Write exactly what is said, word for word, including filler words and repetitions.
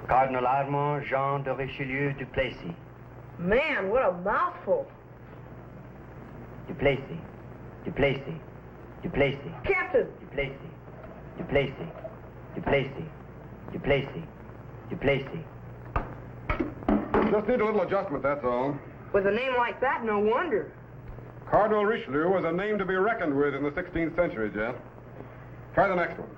Cardinal Armand Jean de Richelieu du Plessis. Man, what a mouthful. Du Plessis. Du Plessis. Du Plessis. Captain. Du Plessis. Du Plessis. Du Plessis. Du Plessis. Du Plessis. Just need a little adjustment, that's all. With a name like that, no wonder. Cardinal Richelieu was a name to be reckoned with in the sixteenth century, Jeff. Try the next one.